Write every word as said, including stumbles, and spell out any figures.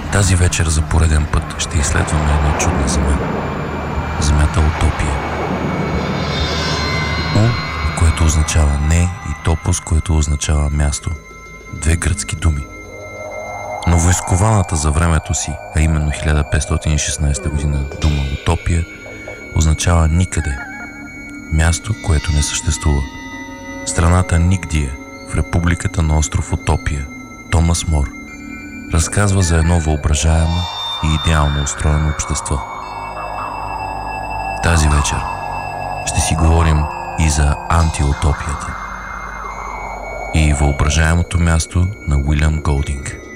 Тази вечер за пореден път ще изследваме една чудна земя. Земята Утопия. У, което означава не, и топос, което означава място. Две гръцки думи. Но войскованата за времето си, а именно хиляда петстотин и шестнадесета година дума Утопия, означава никъде. Място, което не съществува. Страната Нигдия, в републиката на остров Утопия, Томас Мор, разказва за едно въображаемо и идеално устроено общество. Тази вечер ще си говорим и за антиутопията и въображаемото място на Уилям Голдинг.